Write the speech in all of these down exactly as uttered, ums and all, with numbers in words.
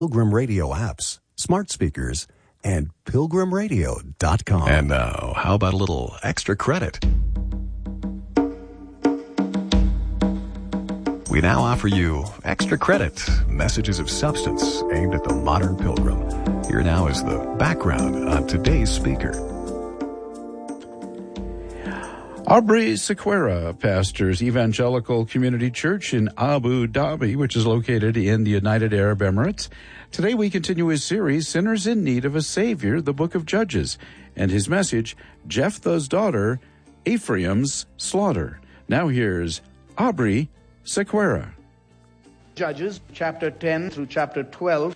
Pilgrim Radio apps, smart speakers, and pilgrim radio dot com. And now, how about a little extra credit? We now offer you Extra Credit, messages of substance aimed at the modern pilgrim. Here now is the background on today's speaker. Aubrey Sequeira pastors Evangelical Community Church in Abu Dhabi, which is located in the United Arab Emirates. Today we continue his series, Sinners in Need of a Savior, the Book of Judges, and his message, Jephthah's Daughter, Ephraim's Slaughter. Now here's Aubrey Sequeira. Judges, chapter ten through chapter twelve.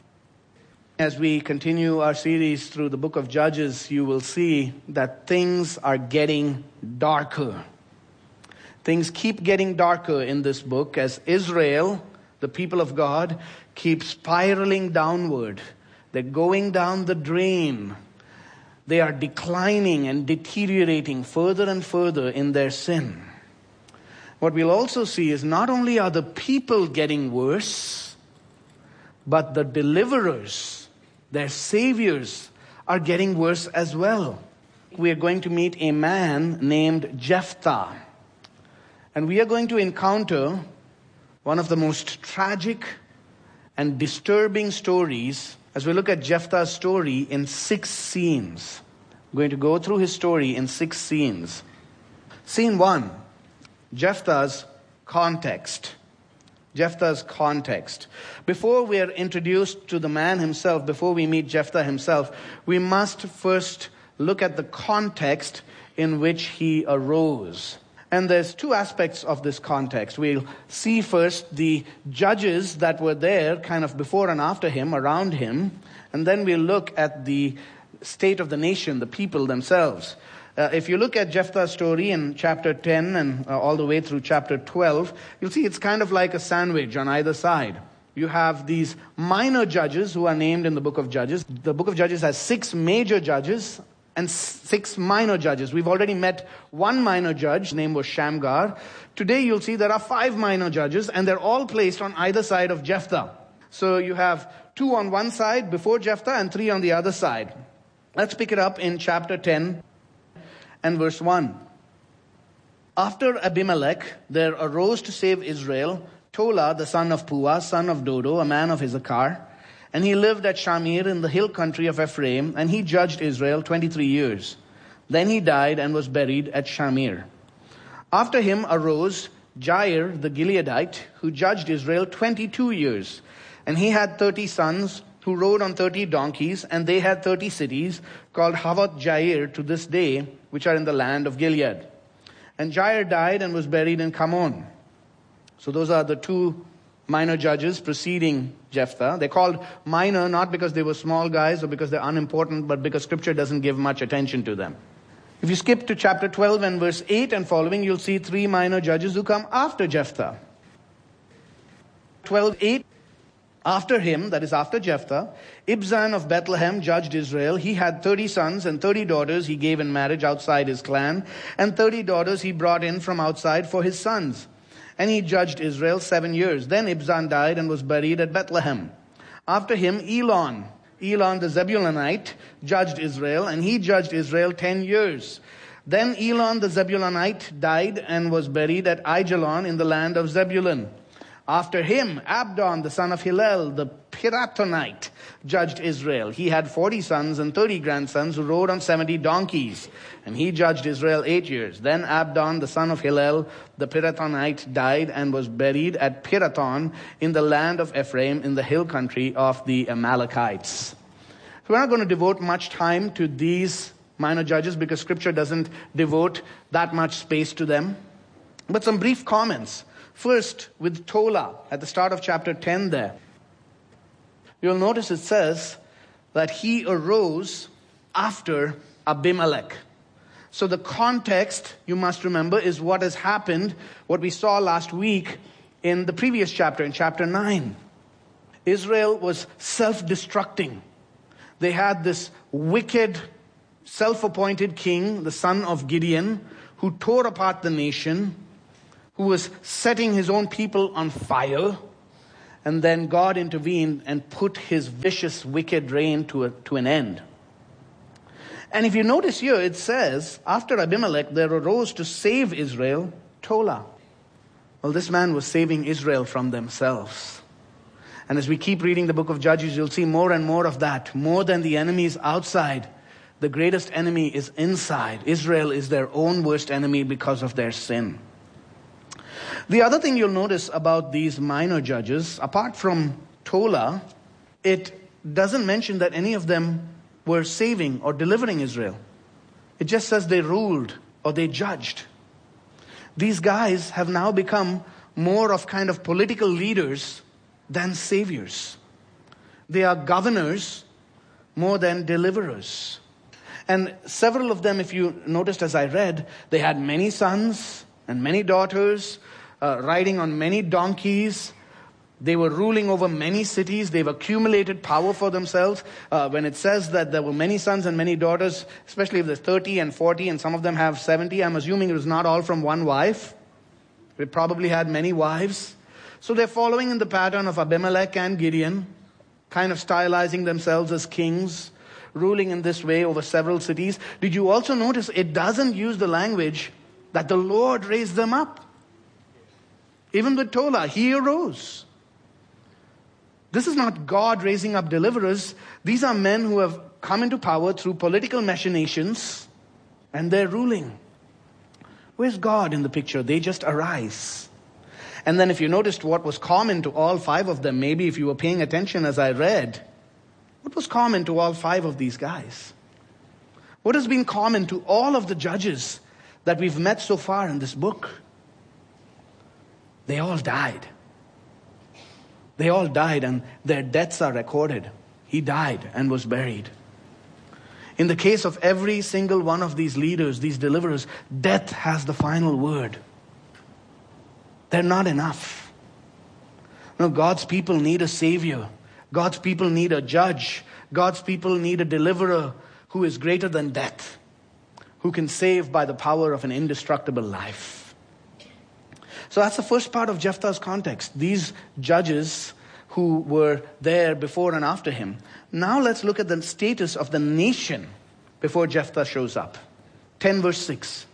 As we continue our series through the book of Judges, you will see that things are getting darker. Things keep getting darker in this book as Israel, the people of God, keeps spiraling downward. They're going down the drain. They are declining and deteriorating further and further in their sin. What we'll also see is not only are the people getting worse, but the deliverers, their saviors, are getting worse as well. We are going to meet a man named Jephthah. And we are going to encounter one of the most tragic and disturbing stories as we look at Jephthah's story in six scenes. I'm going to go through his story in six scenes. Scene one, Jephthah's context. Jephthah's context. Before we are introduced to the man himself, before we meet Jephthah himself, we must first look at the context in which he arose. And there's two aspects of this context. We'll see first the judges that were there kind of before and after him, around him, and then we'll look at the state of the nation, the people themselves. Uh, if you look at Jephthah's story in chapter ten and uh, all the way through chapter twelve, you'll see it's kind of like a sandwich on either side. You have these minor judges who are named in the book of Judges. The book of Judges has six major judges and six minor judges. We've already met one minor judge, his name was Shamgar. Today you'll see there are five minor judges and they're all placed on either side of Jephthah. So you have two on one side before Jephthah and three on the other side. Let's pick it up in chapter ten. And verse one. After Abimelech, there arose to save Israel Tola, the son of Puah, son of Dodo, a man of Issachar. And he lived at Shamir in the hill country of Ephraim, and he judged Israel twenty-three years. Then he died and was buried at Shamir. After him arose Jair the Gileadite, who judged Israel twenty-two years. And he had thirty sons, who rode on thirty donkeys, and they had thirty cities, called Havoth Jair to this day, which are in the land of Gilead. And Jair died and was buried in Kamon. So those are the two minor judges preceding Jephthah. They're called minor not because they were small guys or because they're unimportant, but because Scripture doesn't give much attention to them. If you skip to chapter twelve and verse eight and following, you'll see three minor judges who come after Jephthah. twelve eight. After him, that is after Jephthah, Ibzan of Bethlehem judged Israel. He had thirty sons and thirty daughters he gave in marriage outside his clan, and thirty daughters he brought in from outside for his sons. And he judged Israel seven years. Then Ibzan died and was buried at Bethlehem. After him, Elon, Elon the Zebulunite, judged Israel, and he judged Israel ten years. Then Elon the Zebulunite died and was buried at Aijalon in the land of Zebulun. After him, Abdon, the son of Hillel, the Piratonite, judged Israel. He had forty sons and thirty grandsons who rode on seventy donkeys. And he judged Israel eight years. Then Abdon, the son of Hillel, the Piratonite, died and was buried at Piraton in the land of Ephraim in the hill country of the Amalekites. So we're not going to devote much time to these minor judges because Scripture doesn't devote that much space to them. But some brief comments. First, with Tola, at the start of chapter ten there, you'll notice it says that he arose after Abimelech. So the context, you must remember, is what has happened, what we saw last week in the previous chapter, in chapter nine. Israel was self-destructing. They had this wicked, self-appointed king, the son of Gideon, who tore apart the nation, who was setting his own people on fire. And then God intervened and put his vicious, wicked reign to, a, to an end. And if you notice here, it says, after Abimelech, there arose to save Israel Tola. Well, this man was saving Israel from themselves. And as we keep reading the book of Judges, you'll see more and more of that. More than the enemies outside, the greatest enemy is inside. Israel is their own worst enemy because of their sin. The other thing you'll notice about these minor judges, apart from Tola, it doesn't mention that any of them were saving or delivering Israel. It just says they ruled or they judged. These guys have now become more of kind of political leaders than saviors. They are governors more than deliverers. And several of them, if you noticed as I read, they had many sons and many daughters, uh, riding on many donkeys. They were ruling over many cities. They've accumulated power for themselves. Uh, when it says that there were many sons and many daughters, especially if there's thirty and forty and some of them have seventy, I'm assuming it was not all from one wife. They probably had many wives. So they're following in the pattern of Abimelech and Gideon, kind of stylizing themselves as kings, ruling in this way over several cities. Did you also notice it doesn't use the language that the Lord raised them up? Even with Tola, he arose. This is not God raising up deliverers. These are men who have come into power through political machinations and they're ruling. Where's God in the picture? They just arise. And then if you noticed what was common to all five of them, maybe if you were paying attention as I read, what was common to all five of these guys? What has been common to all of the judges that we've met so far in this book? They all died. They all died and their deaths are recorded. He died and was buried. In the case of every single one of these leaders, these deliverers, death has the final word. They're not enough. No, God's people need a savior. God's people need a judge. God's people need a deliverer who is greater than death, who can save by the power of an indestructible life. So that's the first part of Jephthah's context. These judges who were there before and after him. Now let's look at the status of the nation before Jephthah shows up. ten verse six.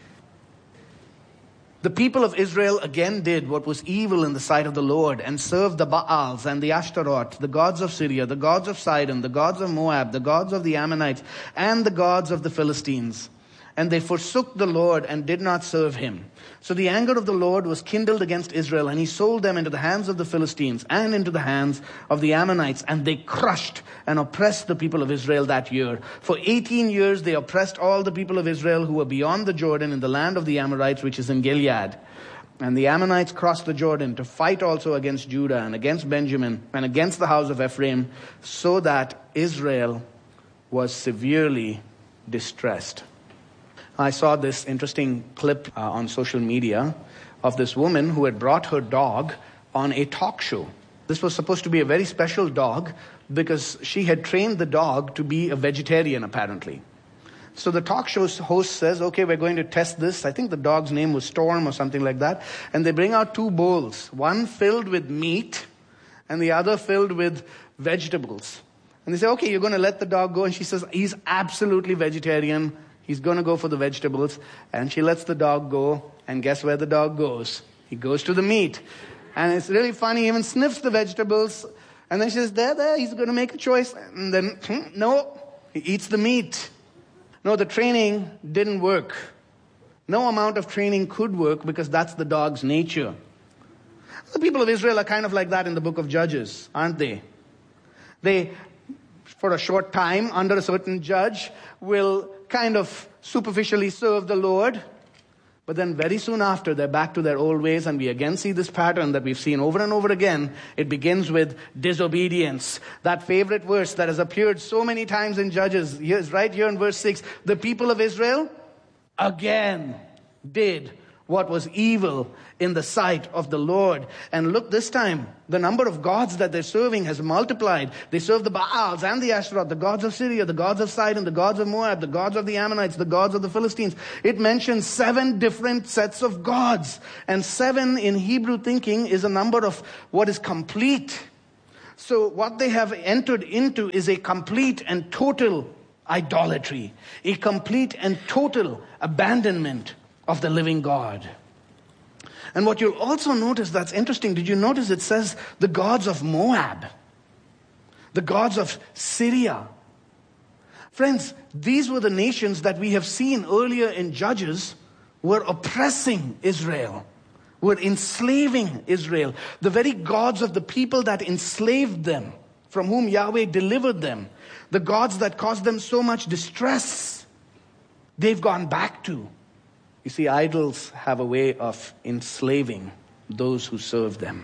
The people of Israel again did what was evil in the sight of the Lord and served the Baals and the Ashtaroth, the gods of Syria, the gods of Sidon, the gods of Moab, the gods of the Ammonites, and the gods of the Philistines. And they forsook the Lord and did not serve him. So the anger of the Lord was kindled against Israel, and he sold them into the hands of the Philistines and into the hands of the Ammonites. And they crushed and oppressed the people of Israel that year. For eighteen years they oppressed all the people of Israel who were beyond the Jordan in the land of the Amorites, which is in Gilead. And the Ammonites crossed the Jordan to fight also against Judah and against Benjamin and against the house of Ephraim, so that Israel was severely distressed. I saw this interesting clip uh, on social media of this woman who had brought her dog on a talk show. This was supposed to be a very special dog because she had trained the dog to be a vegetarian, apparently. So the talk show host says, okay, we're going to test this. I think the dog's name was Storm or something like that. And they bring out two bowls, one filled with meat and the other filled with vegetables. And they say, okay, you're going to let the dog go. And she says, he's absolutely vegetarian. He's going to go for the vegetables. And she lets the dog go. And guess where the dog goes? He goes to the meat. And it's really funny. He even sniffs the vegetables. And then she says, there, there, he's going to make a choice. And then, no, he eats the meat. No, the training didn't work. No amount of training could work because that's the dog's nature. The people of Israel are kind of like that in the book of Judges, aren't they? They, for a short time, under a certain judge, will kind of superficially serve the Lord. But then very soon after, they're back to their old ways, and we again see this pattern that we've seen over and over again. It begins with disobedience. That favorite verse that has appeared so many times in Judges, here's right here in verse six. The people of Israel again did what was evil in the sight of the Lord. And look, this time, the number of gods that they're serving has multiplied. They serve the Baals and the Ashtaroth, the gods of Syria, the gods of Sidon, the gods of Moab, the gods of the Ammonites, the gods of the Philistines. It mentions seven different sets of gods. And seven in Hebrew thinking is a number of what is complete. So what they have entered into is a complete and total idolatry, a complete and total abandonment of the living God. And what you'll also notice that's interesting, did you notice it says the gods of Moab, the gods of Syria? Friends, these were the nations that we have seen earlier in Judges were oppressing Israel, were enslaving Israel. The very gods of the people that enslaved them, from whom Yahweh delivered them, the gods that caused them so much distress, they've gone back to. You see, idols have a way of enslaving those who serve them.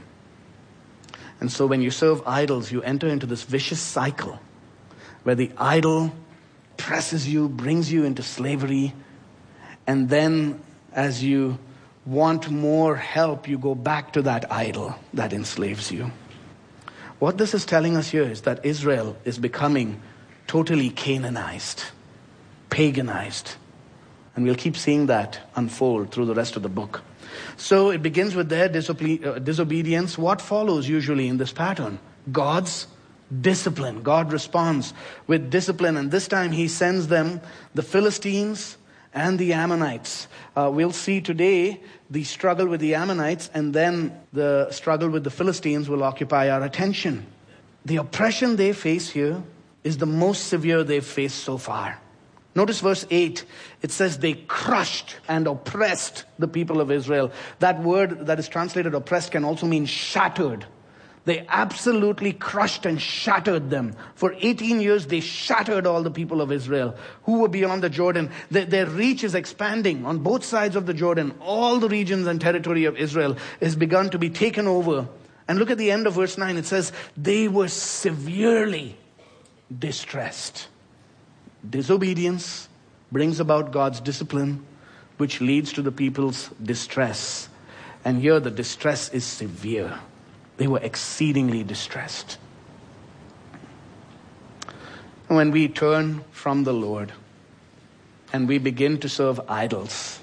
And so when you serve idols, you enter into this vicious cycle where the idol presses you, brings you into slavery, and then as you want more help, you go back to that idol that enslaves you. What this is telling us here is that Israel is becoming totally Canaanized, paganized. And we'll keep seeing that unfold through the rest of the book. So it begins with their disobe- uh, disobedience. What follows usually in this pattern? God's discipline. God responds with discipline. And this time he sends them the Philistines and the Ammonites. Uh, we'll see today the struggle with the Ammonites, and then the struggle with the Philistines will occupy our attention. The oppression they face here is the most severe they've faced so far. Notice verse eight. It says they crushed and oppressed the people of Israel. That word that is translated oppressed can also mean shattered. They absolutely crushed and shattered them. For eighteen years, they shattered all the people of Israel who were beyond the Jordan. Their, their reach is expanding on both sides of the Jordan. All the regions and territory of Israel has begun to be taken over. And look at the end of verse nine. It says, they were severely distressed. Disobedience brings about God's discipline, which leads to the people's distress. And here the distress is severe. They were exceedingly distressed. When we turn from the Lord and we begin to serve idols,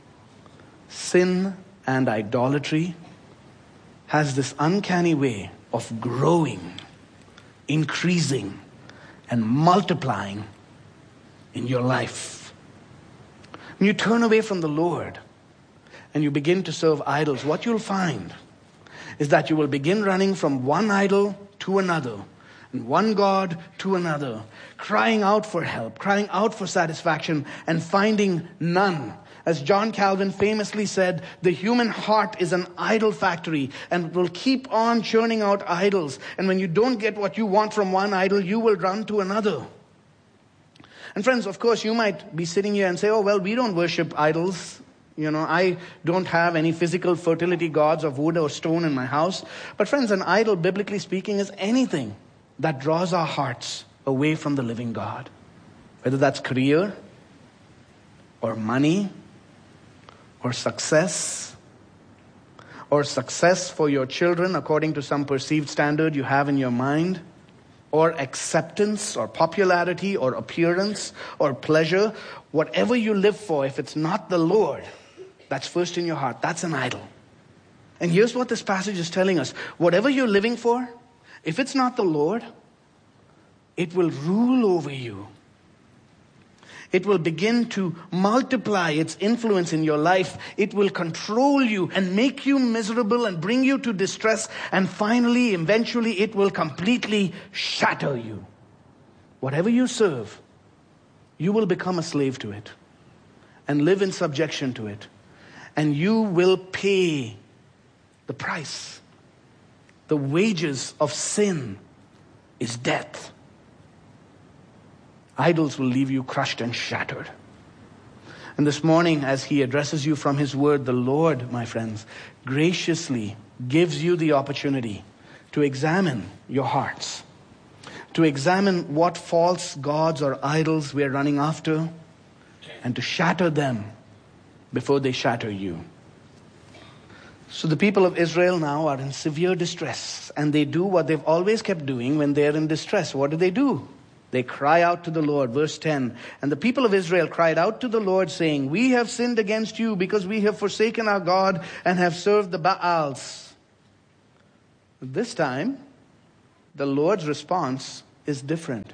sin and idolatry has this uncanny way of growing, increasing, and multiplying in your life. When you turn away from the Lord and you begin to serve idols, what you'll find is that you will begin running from one idol to another, and one God to another, crying out for help, crying out for satisfaction, and finding none. As John Calvin famously said, the human heart is an idol factory and will keep on churning out idols. And when you don't get what you want from one idol, you will run to another. And friends, of course, you might be sitting here and say, oh, well, we don't worship idols. You know, I don't have any physical fertility gods of wood or stone in my house. But friends, an idol, biblically speaking, is anything that draws our hearts away from the living God. Whether that's career, or money, or success, or success for your children according to some perceived standard you have in your mind, or acceptance, or popularity, or appearance, or pleasure. Whatever you live for, if it's not the Lord that's first in your heart, that's an idol. And here's what this passage is telling us. Whatever you're living for, if it's not the Lord, it will rule over you. It will begin to multiply its influence in your life. It will control you and make you miserable and bring you to distress. And finally, eventually, it will completely shatter you. Whatever you serve, you will become a slave to it and live in subjection to it. And you will pay the price. The wages of sin is death. Idols will leave you crushed and shattered. And this morning, as he addresses you from his word, the Lord, my friends, graciously gives you the opportunity to examine your hearts, to examine what false gods or idols we are running after, and to shatter them before they shatter you. So the people of Israel now are in severe distress, and they do what they've always kept doing when they're in distress. What do they do? They cry out to the Lord. Verse ten, and the people of Israel cried out to the Lord, saying, we have sinned against you because we have forsaken our God and have served the Baals. This time, the Lord's response is different.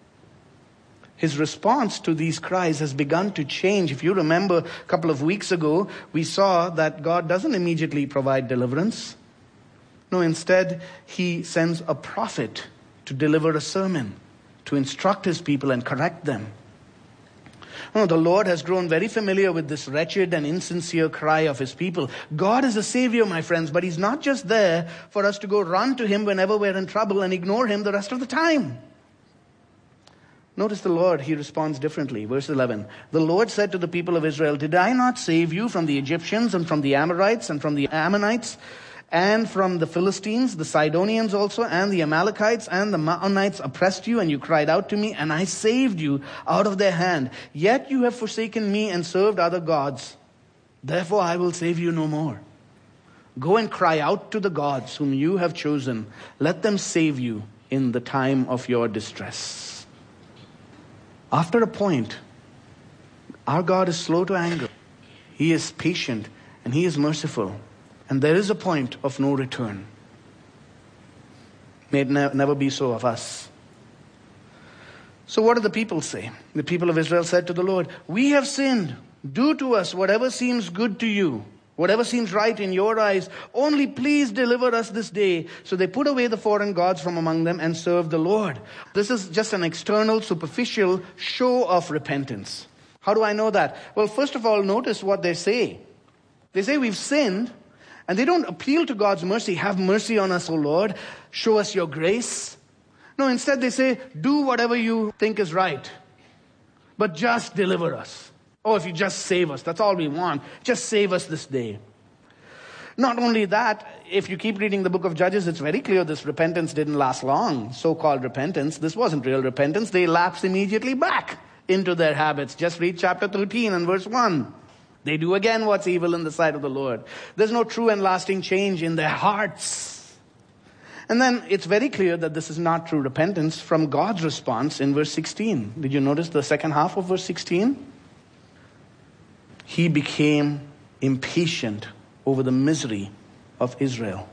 His response to these cries has begun to change. If you remember a couple of weeks ago, we saw that God doesn't immediately provide deliverance. No, instead, he sends a prophet to deliver a sermon, to instruct his people and correct them. No, the Lord has grown very familiar with this wretched and insincere cry of his people. God is a savior, my friends, but he's not just there for us to go run to him whenever we're in trouble and ignore him the rest of the time. Notice the Lord, he responds differently. Verse eleven, the Lord said to the people of Israel, did I not save you from the Egyptians and from the Amorites and from the Ammonites and from the Philistines, the Sidonians also, and the Amalekites and the Maonites oppressed you, and you cried out to me, and I saved you out of their hand. Yet you have forsaken me and served other gods. Therefore I will save you no more. Go and cry out to the gods whom you have chosen. Let them save you in the time of your distress. After a point, our God is slow to anger. He is patient and he is merciful. And there is a point of no return. May it ne- never be so of us. So what do the people say? The people of Israel said to the Lord, we have sinned. Do to us whatever seems good to you, whatever seems right in your eyes. Only please deliver us this day. So they put away the foreign gods from among them and served the Lord. This is just an external, superficial show of repentance. How do I know that? Well, first of all, notice what they say. They say we've sinned. And they don't appeal to God's mercy. Have mercy on us, O Lord. Show us your grace. No, instead they say, do whatever you think is right. But just deliver us. Oh, if you just save us, that's all we want. Just save us this day. Not only that, if you keep reading the book of Judges, it's very clear this repentance didn't last long. So-called repentance. This wasn't real repentance. They lapsed immediately back into their habits. Just read chapter thirteen and verse one. They do again what's evil in the sight of the Lord. There's no true and lasting change in their hearts. And then it's very clear that this is not true repentance from God's response in verse sixteen. Did you notice the second half of verse sixteen? He became impatient over the misery of Israel.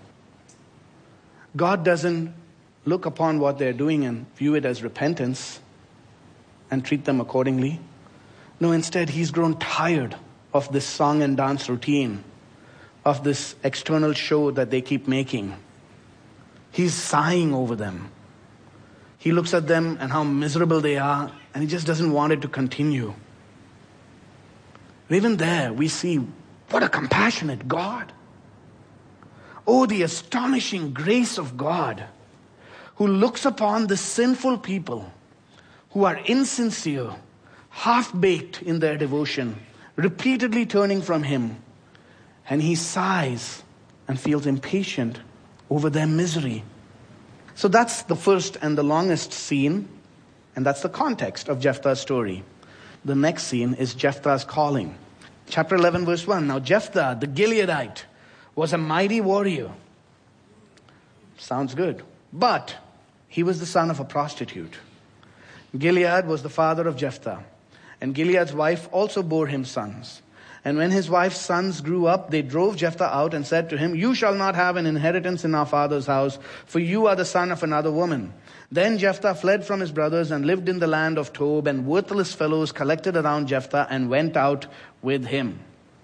God doesn't look upon what they're doing and view it as repentance and treat them accordingly. No, instead, he's grown tired of this song and dance routine, of this external show that they keep making. He's sighing over them. He looks at them and how miserable they are, and he just doesn't want it to continue. And even there, we see what a compassionate God. Oh, the astonishing grace of God, who looks upon the sinful people who are insincere, half-baked in their devotion, repeatedly turning from him, and he sighs and feels impatient over their misery. So that's the first and the longest scene, and that's the context of Jephthah's story. The next scene is Jephthah's calling. Chapter eleven, verse one. Now Jephthah, the Gileadite, was a mighty warrior. Sounds good. But he was the son of a prostitute. Gilead was the father of Jephthah. And Gilead's wife also bore him sons. And when his wife's sons grew up, they drove Jephthah out and said to him, you shall not have an inheritance in our father's house, for you are the son of another woman. Then Jephthah fled from his brothers and lived in the land of Tob, and worthless fellows collected around Jephthah and went out with him.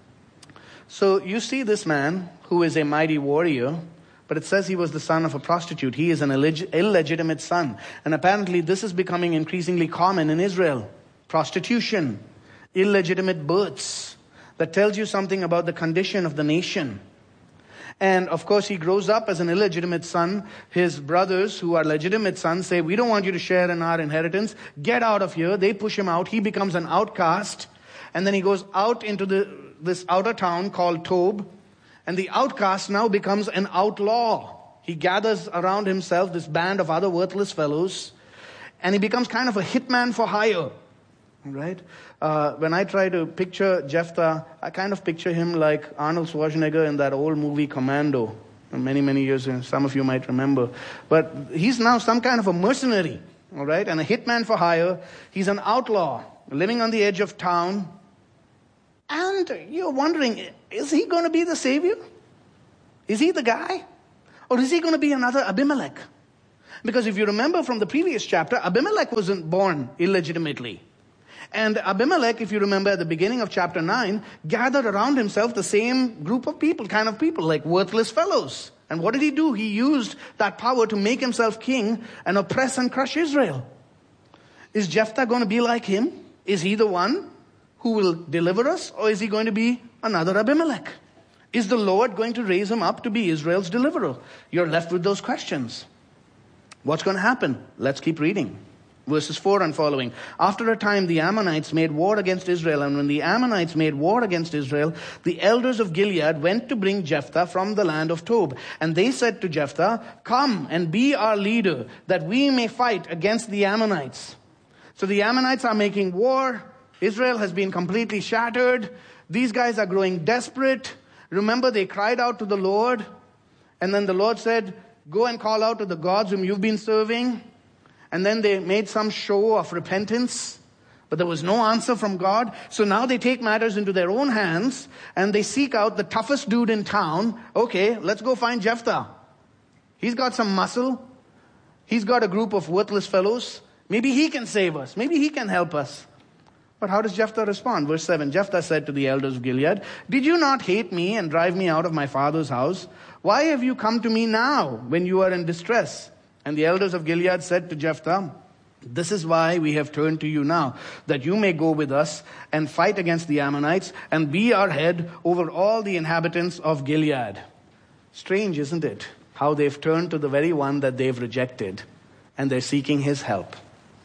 So you see this man who is a mighty warrior, but it says he was the son of a prostitute. He is an illeg- illegitimate son. And apparently this is becoming increasingly common in Israel. Prostitution, illegitimate births. That tells you something about the condition of the nation. And of course, he grows up as an illegitimate son. His brothers, who are legitimate sons, say, we don't want you to share in our inheritance. Get out of here. They push him out. He becomes an outcast. And then he goes out into the this outer town called Tob. And the outcast now becomes an outlaw. He gathers around himself this band of other worthless fellows. And he becomes kind of a hitman for hire. Right? Uh, when I try to picture Jephthah, I kind of picture him like Arnold Schwarzenegger in that old movie Commando. Many, many years ago, some of you might remember. But he's now some kind of a mercenary, all right? And a hitman for hire. He's an outlaw, living on the edge of town. And you're wondering, is he going to be the savior? Is he the guy? Or is he going to be another Abimelech? Because if you remember from the previous chapter, Abimelech wasn't born illegitimately. And Abimelech, if you remember at the beginning of chapter nine, gathered around himself the same group of people, kind of people, like worthless fellows. And what did he do? He used that power to make himself king and oppress and crush Israel. Is Jephthah going to be like him? Is he the one who will deliver us? Or is he going to be another Abimelech? Is the Lord going to raise him up to be Israel's deliverer? You're left with those questions. What's going to happen? Let's keep reading. Verses four and following. After a time, the Ammonites made war against Israel. And when the Ammonites made war against Israel, the elders of Gilead went to bring Jephthah from the land of Tob. And they said to Jephthah, "Come and be our leader, that we may fight against the Ammonites." So the Ammonites are making war. Israel has been completely shattered. These guys are growing desperate. Remember, they cried out to the Lord. And then the Lord said, "Go and call out to the gods whom you've been serving." And then they made some show of repentance, but there was no answer from God. So now they take matters into their own hands and they seek out the toughest dude in town. Okay, let's go find Jephthah. He's got some muscle. He's got a group of worthless fellows. Maybe he can save us. Maybe he can help us. But how does Jephthah respond? Verse seven, Jephthah said to the elders of Gilead, "Did you not hate me and drive me out of my father's house? Why have you come to me now when you are in distress?" And the elders of Gilead said to Jephthah, "This is why we have turned to you now, that you may go with us and fight against the Ammonites and be our head over all the inhabitants of Gilead." Strange, isn't it? How they've turned to the very one that they've rejected and they're seeking his help.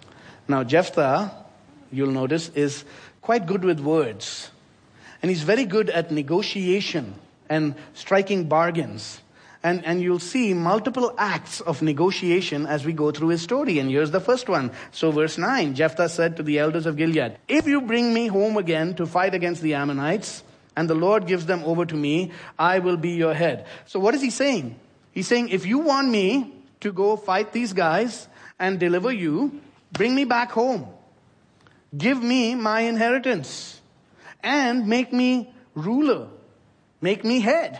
Now Jephthah, you'll notice, is quite good with words. And he's very good at negotiation and striking bargains. And, and you'll see multiple acts of negotiation as we go through his story. And here's the first one. So verse nine, Jephthah said to the elders of Gilead, "If you bring me home again to fight against the Ammonites, and the Lord gives them over to me, I will be your head." So what is he saying? He's saying, if you want me to go fight these guys and deliver you, bring me back home. Give me my inheritance. And make me ruler. Make me head.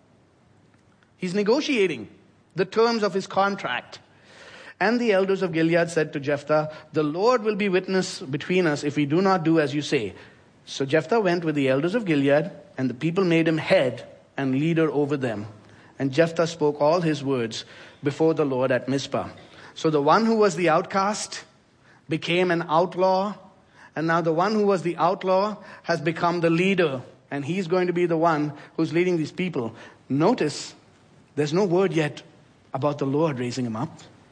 He's negotiating the terms of his contract. And the elders of Gilead said to Jephthah, "The Lord will be witness between us if we do not do as you say." So Jephthah went with the elders of Gilead, and the people made him head and leader over them. And Jephthah spoke all his words before the Lord at Mizpah. So the one who was the outcast became an outlaw, and now the one who was the outlaw has become the leader, and he's going to be the one who's leading these people. Notice, there's no word yet about the Lord raising him up.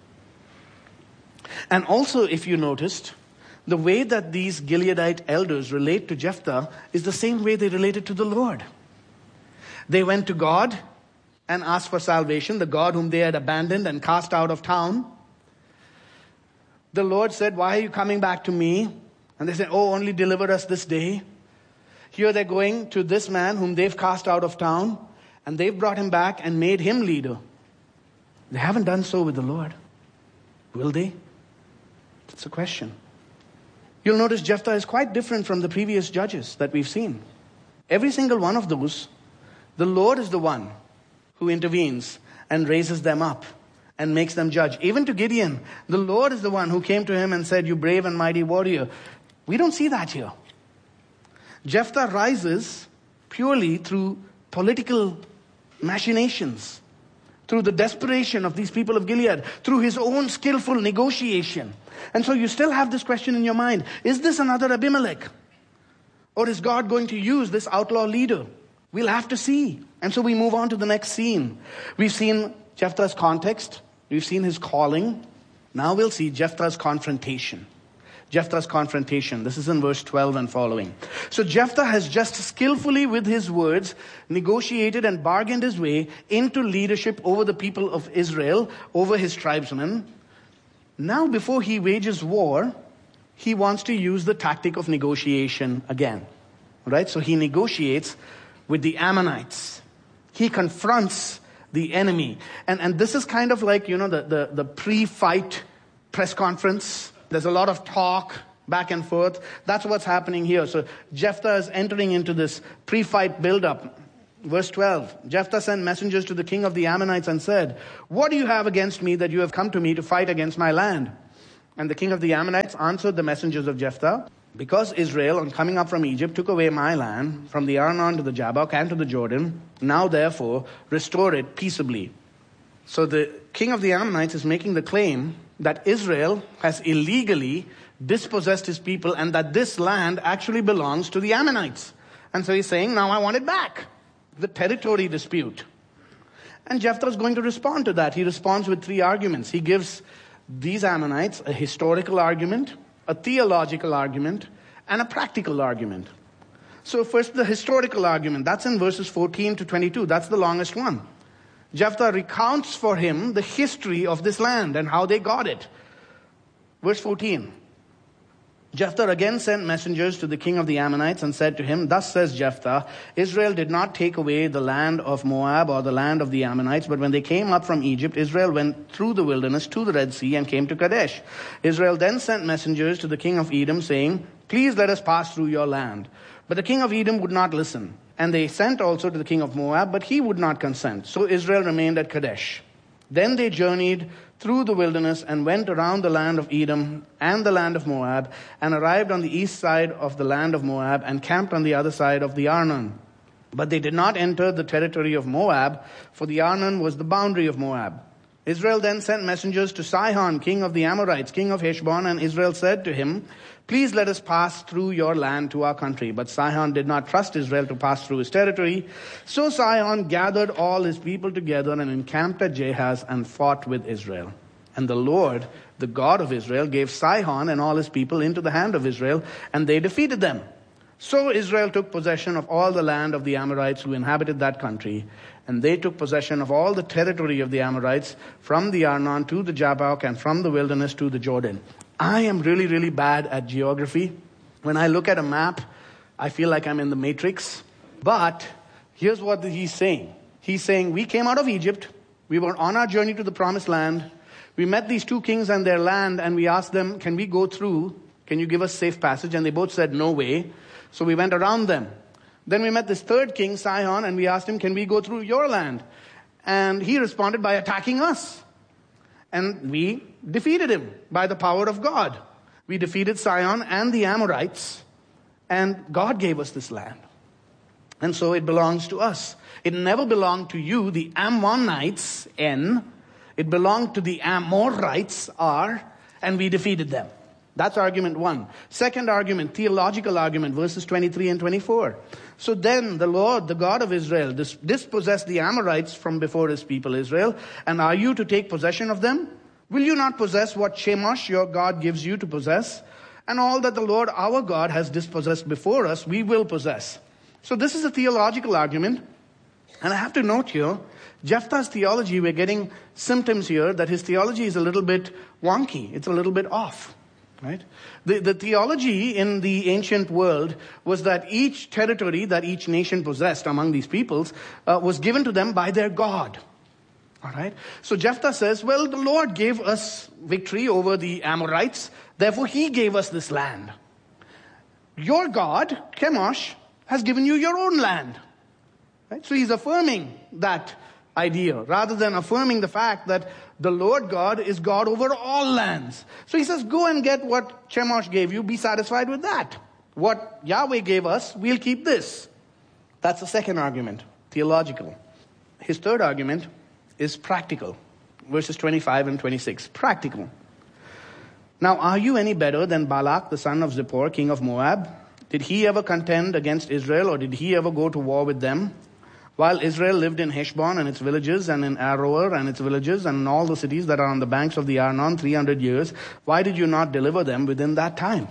And also, if you noticed, the way that these Gileadite elders relate to Jephthah is the same way they related to the Lord. They went to God and asked for salvation, the God whom they had abandoned and cast out of town. The Lord said, "Why are you coming back to me?" And they said, "Oh, only deliver us this day." Here they're going to this man whom they've cast out of town, and they've brought him back and made him leader. They haven't done so with the Lord. Will they? It's a question. You'll notice Jephthah is quite different from the previous judges that we've seen. Every single one of those, the Lord is the one who intervenes and raises them up and makes them judge. Even to Gideon, the Lord is the one who came to him and said, "You brave and mighty warrior." We don't see that here. Jephthah rises purely through political machinations, through the desperation of these people of Gilead, through his own skillful negotiation. And so you still have this question in your mind. Is this another Abimelech? Or is God going to use this outlaw leader? We'll have to see. And so we move on to the next scene. We've seen Jephthah's context. We've seen his calling. Now we'll see Jephthah's confrontation. Jephthah's confrontation. This is in verse twelve and following. So Jephthah has just skillfully with his words negotiated and bargained his way into leadership over the people of Israel, over his tribesmen. Now before he wages war, he wants to use the tactic of negotiation again. Right? So he negotiates with the Ammonites. He confronts the enemy. And and this is kind of like, you know, the, the, the pre-fight press conference. There's a lot of talk back and forth. That's what's happening here. So Jephthah is entering into this pre-fight build-up Verse twelve, Jephthah sent messengers to the king of the Ammonites and said, "What do you have against me that you have come to me to fight against my land?" And the king of the Ammonites answered the messengers of Jephthah, "Because Israel, on coming up from Egypt, took away my land, from the Arnon to the Jabbok and to the Jordan, now therefore restore it peaceably." So the king of the Ammonites is making the claim that Israel has illegally dispossessed his people and that this land actually belongs to the Ammonites. And so he's saying, now I want it back. The territory dispute. And Jephthah is going to respond to that. He responds with three arguments. He gives these Ammonites a historical argument, a theological argument, and a practical argument. So first, the historical argument. That's in verses fourteen to twenty-two. That's the longest one. Jephthah recounts for him the history of this land and how they got it. Verse fourteen. Jephthah again sent messengers to the king of the Ammonites and said to him, "Thus says Jephthah, Israel did not take away the land of Moab or the land of the Ammonites, but when they came up from Egypt, Israel went through the wilderness to the Red Sea and came to Kadesh. Israel then sent messengers to the king of Edom, saying, 'Please let us pass through your land.' But the king of Edom would not listen. And they sent also to the king of Moab, but he would not consent. So Israel remained at Kadesh. Then they journeyed through the wilderness and went around the land of Edom and the land of Moab, and arrived on the east side of the land of Moab and camped on the other side of the Arnon. But they did not enter the territory of Moab, for the Arnon was the boundary of Moab. Israel then sent messengers to Sihon, king of the Amorites, king of Heshbon, and Israel said to him, 'Please let us pass through your land to our country.' But Sihon did not trust Israel to pass through his territory. So Sihon gathered all his people together and encamped at Jahaz and fought with Israel. And the Lord, the God of Israel, gave Sihon and all his people into the hand of Israel, and they defeated them. So Israel took possession of all the land of the Amorites who inhabited that country, and they took possession of all the territory of the Amorites, from the Arnon to the Jabbok, and from the wilderness to the Jordan." I am really, really bad at geography. When I look at a map, I feel like I'm in the Matrix. But here's what he's saying. He's saying, we came out of Egypt. We were on our journey to the promised land. We met these two kings and their land, and we asked them, "Can we go through? Can you give us safe passage?" And they both said, "No way." So we went around them. Then we met this third king, Sihon, and we asked him, "Can we go through your land?" And he responded by attacking us. And we defeated him by the power of God. We defeated Sihon and the Amorites, and God gave us this land. And so it belongs to us. It never belonged to you, the Ammonites, N. It belonged to the Amorites, R, and we defeated them. That's argument one. Second argument, theological argument, verses twenty-three and twenty-four. So then the Lord, the God of Israel, dis- dispossessed the Amorites from before his people Israel. And are you to take possession of them? Will you not possess what Chemosh, your God, gives you to possess? And all that the Lord our God has dispossessed before us, we will possess. So this is a theological argument. And I have to note here, Jephthah's theology, we're getting symptoms here that his theology is a little bit wonky. It's a little bit off. Right? The, the theology in the ancient world was that each territory that each nation possessed among these peoples uh, was given to them by their God. All right? So Jephthah says, well, the Lord gave us victory over the Amorites, therefore he gave us this land. Your God, Chemosh, has given you your own land. Right? So he's affirming that idea rather than affirming the fact that the Lord God is God over all lands. So he says, go and get what Chemosh gave you. Be satisfied with that. What Yahweh gave us, we'll keep this. That's the second argument, theological. His third argument is practical. Verses twenty-five and twenty-six. Practical. Now, are you any better than Balak, the son of Zippor, king of Moab? Did he ever contend against Israel, or did he ever go to war with them? While Israel lived in Heshbon and its villages, and in Aroer and its villages, and in all the cities that are on the banks of the Arnon three hundred years, why did you not deliver them within that time?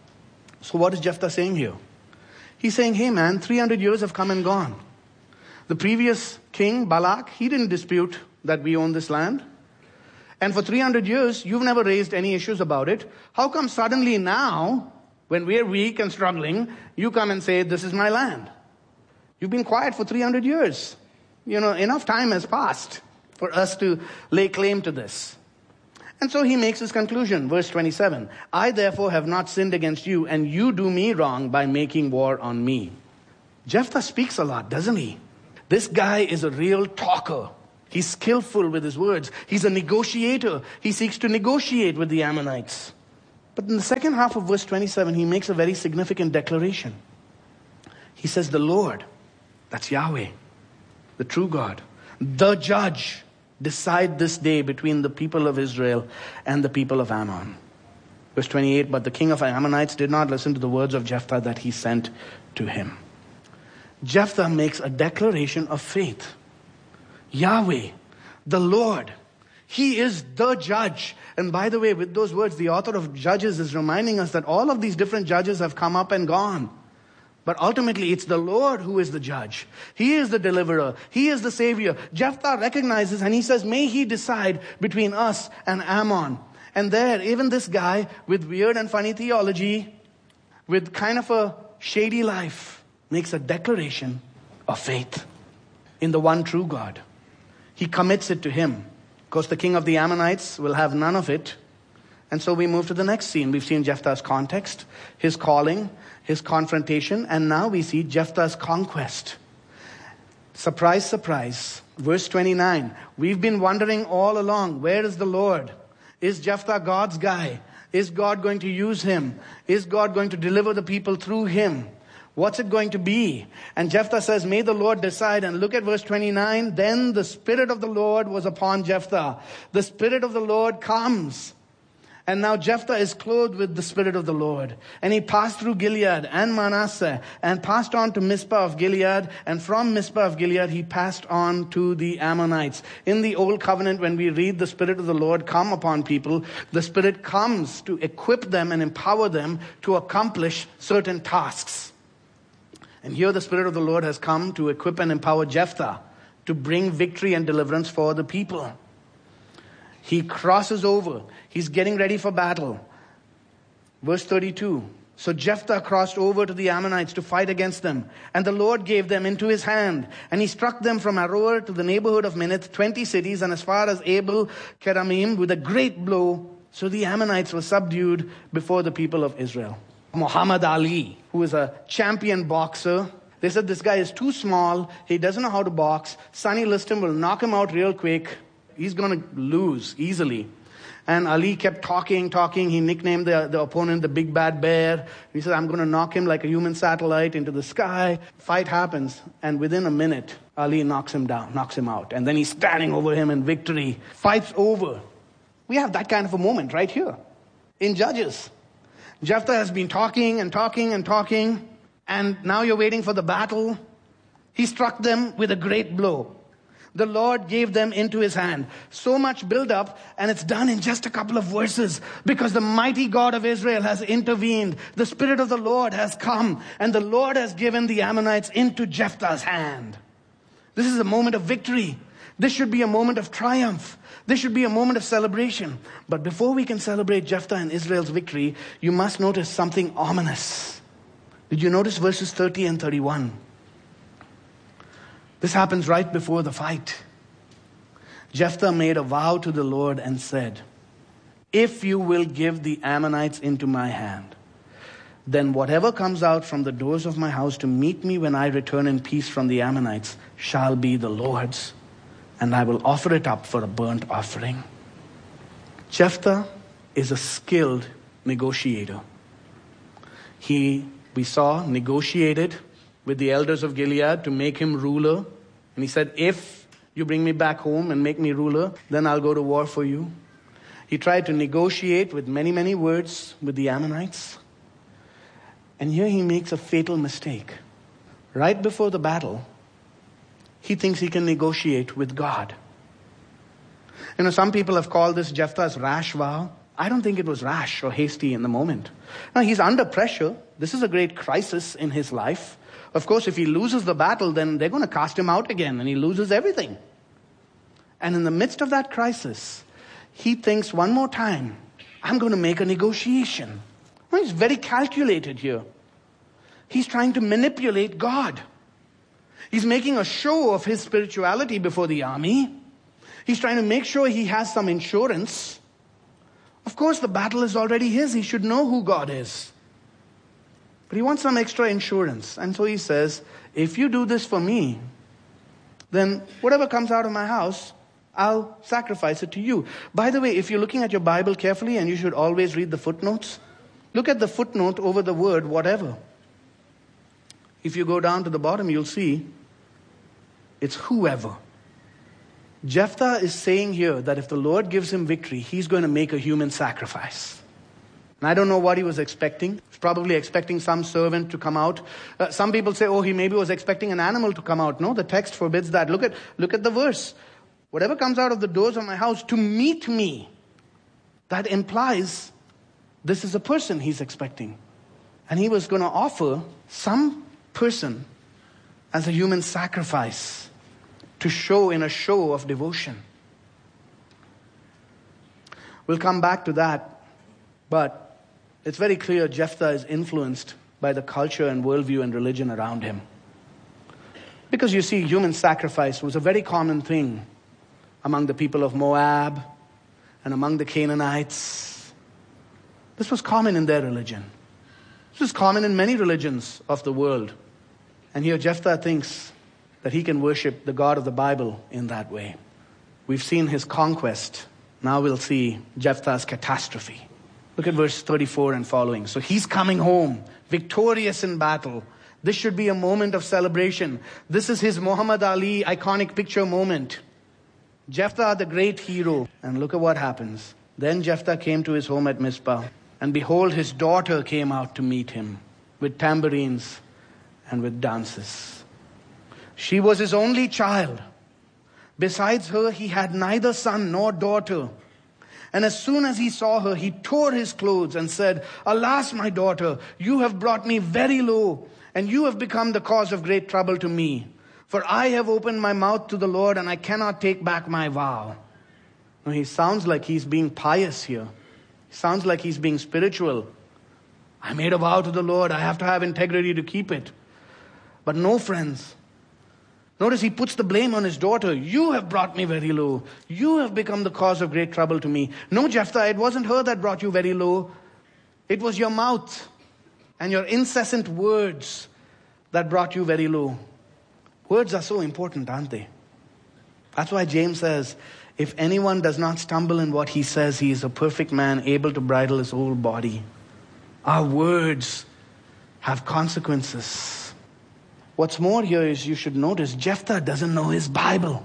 So what is Jephthah saying here? He's saying, hey man, three hundred years have come and gone. The previous king, Balak, he didn't dispute that we own this land. And for three hundred years, you've never raised any issues about it. How come suddenly now, when we're weak and struggling, you come and say, this is my land? You've been quiet for three hundred years. You know, enough time has passed for us to lay claim to this. And so he makes his conclusion, verse twenty-seven. I therefore have not sinned against you, and you do me wrong by making war on me. Jephthah speaks a lot, doesn't he? This guy is a real talker. He's skillful with his words. He's a negotiator. He seeks to negotiate with the Ammonites. But in the second half of verse twenty-seven, he makes a very significant declaration. He says, the Lord, that's Yahweh, the true God, the judge, decide this day between the people of Israel and the people of Ammon. Verse twenty-eight, but the king of the Ammonites did not listen to the words of Jephthah that he sent to him. Jephthah makes a declaration of faith. Yahweh, the Lord, He is the judge. And by the way, with those words, the author of Judges is reminding us that all of these different judges have come up and gone. But ultimately, it's the Lord who is the judge. He is the deliverer. He is the savior. Jephthah recognizes and he says, may he decide between us and Ammon. And there, even this guy with weird and funny theology, with kind of a shady life, makes a declaration of faith in the one true God. He commits it to him. Of course, the king of the Ammonites will have none of it. And so we move to the next scene. We've seen Jephthah's context, his calling, his confrontation, and now we see Jephthah's conquest. Surprise, surprise. Verse twenty-nine. We've been wondering all along, where is the Lord? Is Jephthah God's guy? Is God going to use him? Is God going to deliver the people through him? What's it going to be? And Jephthah says, may the Lord decide. And look at verse twenty-nine. Then the Spirit of the Lord was upon Jephthah. The Spirit of the Lord comes. And now Jephthah is clothed with the Spirit of the Lord. And he passed through Gilead and Manasseh and passed on to Mizpah of Gilead. And from Mizpah of Gilead, he passed on to the Ammonites. In the Old Covenant, when we read the Spirit of the Lord come upon people, the Spirit comes to equip them and empower them to accomplish certain tasks. And here the Spirit of the Lord has come to equip and empower Jephthah to bring victory and deliverance for the people. He crosses over. He's getting ready for battle. Verse thirty-two. So Jephthah crossed over to the Ammonites to fight against them. And the Lord gave them into his hand. And he struck them from Aroer to the neighborhood of Minnith, twenty cities, and as far as Abel Keramim with a great blow. So the Ammonites were subdued before the people of Israel. Muhammad Ali, who is a champion boxer, they said this guy is too small. He doesn't know how to box. Sonny Liston will knock him out real quick. He's going to lose easily. And Ali kept talking, talking. He nicknamed the, the opponent the Big Bad Bear. He said, I'm going to knock him like a human satellite into the sky. Fight happens. And within a minute, Ali knocks him down, knocks him out. And then he's standing over him in victory. Fight's over. We have that kind of a moment right here in Judges. Jephthah has been talking and talking and talking. And now you're waiting for the battle. He struck them with a great blow. The Lord gave them into his hand. So much build up, and it's done in just a couple of verses because the mighty God of Israel has intervened. The Spirit of the Lord has come, and the Lord has given the Ammonites into Jephthah's hand. This is a moment of victory. This should be a moment of triumph. This should be a moment of celebration. But before we can celebrate Jephthah and Israel's victory, you must notice something ominous. Did you notice verses thirty and thirty-one? This happens right before the fight. Jephthah made a vow to the Lord and said, if you will give the Ammonites into my hand, then whatever comes out from the doors of my house to meet me when I return in peace from the Ammonites shall be the Lord's, and I will offer it up for a burnt offering. Jephthah is a skilled negotiator. He, we saw, negotiated with the elders of Gilead to make him ruler. And he said, if you bring me back home and make me ruler, then I'll go to war for you. He tried to negotiate with many, many words with the Ammonites. And here he makes a fatal mistake. Right before the battle, he thinks he can negotiate with God. You know, some people have called this Jephthah's rash vow. I don't think it was rash or hasty in the moment. Now, he's under pressure. This is a great crisis in his life. Of course, if he loses the battle, then they're going to cast him out again, and he loses everything. And in the midst of that crisis, he thinks one more time, I'm going to make a negotiation. Well, he's very calculated here. He's trying to manipulate God. He's making a show of his spirituality before the army. He's trying to make sure he has some insurance. Of course, the battle is already his. He should know who God is. But he wants some extra insurance. And so he says, if you do this for me, then whatever comes out of my house, I'll sacrifice it to you. By the way, if you're looking at your Bible carefully, and you should always read the footnotes, look at the footnote over the word whatever. If you go down to the bottom, you'll see it's whoever. Jephthah is saying here that if the Lord gives him victory, he's going to make a human sacrifice. And I don't know what he was expecting. He's probably expecting some servant to come out. Uh, some people say, oh, he maybe was expecting an animal to come out. No, the text forbids that. Look at, look at the verse. Whatever comes out of the doors of my house to meet me, that implies this is a person he's expecting. And he was going to offer some person as a human sacrifice to show in a show of devotion. We'll come back to that, but it's very clear Jephthah is influenced by the culture and worldview and religion around him. Because you see, human sacrifice was a very common thing among the people of Moab and among the Canaanites. This was common in their religion. This was common in many religions of the world. And here Jephthah thinks that he can worship the God of the Bible in that way. We've seen his conquest. Now we'll see Jephthah's catastrophe. Look at verse thirty-four and following. So he's coming home, victorious in battle. This should be a moment of celebration. This is his Muhammad Ali iconic picture moment. Jephthah, the great hero. And look at what happens. Then Jephthah came to his home at Mizpah. And behold, his daughter came out to meet him with tambourines and with dances. She was his only child. Besides her, he had neither son nor daughter. And as soon as he saw her, he tore his clothes and said, Alas, my daughter, you have brought me very low, and you have become the cause of great trouble to me. For I have opened my mouth to the Lord, and I cannot take back my vow. Now, he sounds like he's being pious here. He sounds like he's being spiritual. I made a vow to the Lord. I have to have integrity to keep it. But no, friends. Notice he puts the blame on his daughter. You have brought me very low. You have become the cause of great trouble to me. No, Jephthah, it wasn't her that brought you very low. It was your mouth and your incessant words that brought you very low. Words are so important, aren't they? That's why James says, if anyone does not stumble in what he says, he is a perfect man, able to bridle his whole body. Our words have consequences. What's more here is you should notice Jephthah doesn't know his Bible.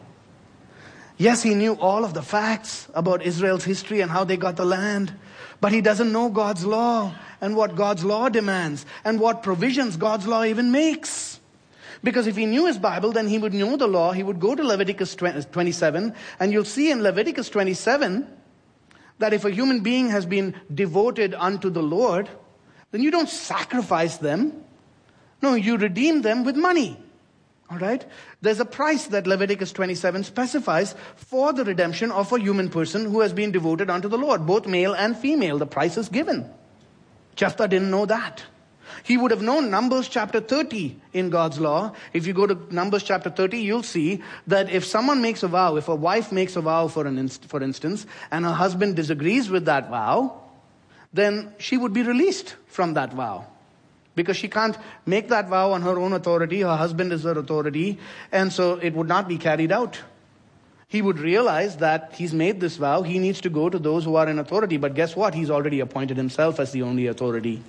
Yes, he knew all of the facts about Israel's history and how they got the land, but he doesn't know God's law and what God's law demands and what provisions God's law even makes. Because if he knew his Bible, then he would know the law. He would go to Leviticus twenty-seven, and you'll see in Leviticus twenty-seven that if a human being has been devoted unto the Lord, then you don't sacrifice them. No, you redeem them with money. All right? There's a price that Leviticus twenty-seven specifies for the redemption of a human person who has been devoted unto the Lord, both male and female. The price is given. Jephthah didn't know that. He would have known Numbers chapter thirty in God's law. If you go to Numbers chapter thirty, you'll see that if someone makes a vow, if a wife makes a vow for an inst- for instance, and her husband disagrees with that vow, then she would be released from that vow. Because she can't make that vow on her own authority. Her husband is her authority. And so it would not be carried out. He would realize that he's made this vow. He needs to go to those who are in authority. But guess what? He's already appointed himself as the only authority.